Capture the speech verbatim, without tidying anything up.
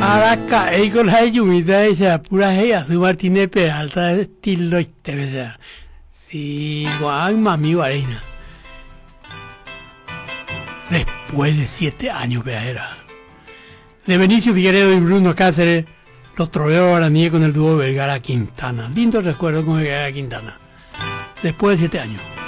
Araca, y con la lluvia, esa pura ella, su Martínez Peralta, estilo este, o sea. Sí, guay, mami, guarina. Después de siete años, viajera. De Benicio Figueredo y Bruno Cáceres, los troveros araníes con el dúo Vergara Quintana. Lindo recuerdo con Vergara Quintana. Después de siete años.